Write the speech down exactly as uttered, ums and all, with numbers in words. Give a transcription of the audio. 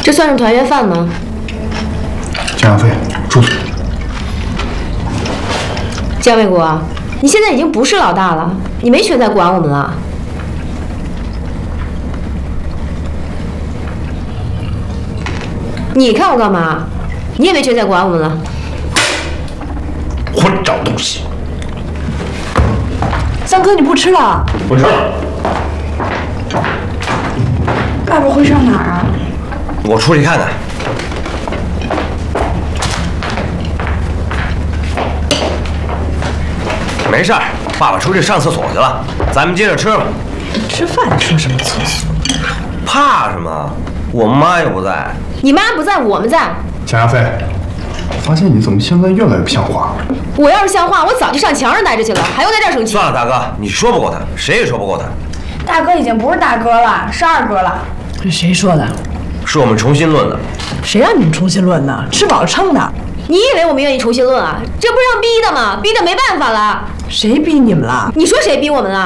这算是团圆饭吗？ 加养费，住嘴！ 姜卫国，你现在已经不是老大了，你没权再管我们了。你看我干嘛？你也没权再管我们了。 混账东西！ 三哥，你不吃了？ 不吃了。 爸爸会上哪儿啊？ 我出去看看。没事儿，爸爸出去上厕所去了，咱们接着吃吧。 吃饭说什么厕所？ 怕什么？我妈又不在。 你妈不在，我们在。 加养费，我发现你怎么现在越来越不像话了。 我要是像话，我早就上墙上待着去了，还用在这儿生气？ 算了，大哥，你说不过他，谁也说不过他。 大哥已经不是大哥了，是二哥了。这谁说的？ 是我们重新论的。 谁让你们重新论的？吃饱了撑的。 你以为我们愿意重新论啊？这不是让逼的吗？逼的没办法了。 谁逼你们了？ 你说谁逼我们了？